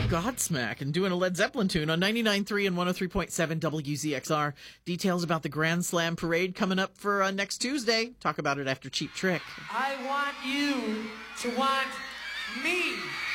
Godsmack and doing a Led Zeppelin tune on 99.3 and 103.7 WZXR. Details about the Grand Slam Parade coming up for next Tuesday. Talk about it after Cheap Trick. I want you to want me.